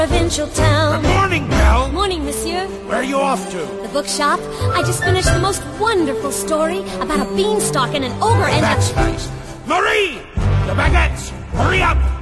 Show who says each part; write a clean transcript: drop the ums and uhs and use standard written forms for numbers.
Speaker 1: Provincial town.
Speaker 2: Good morning, Belle.
Speaker 1: Morning, monsieur.
Speaker 2: Where are you off to?
Speaker 1: The bookshop. I just finished the most wonderful story about a beanstalk and an ogre and
Speaker 2: That's nice. Marie! The baguettes! Hurry up!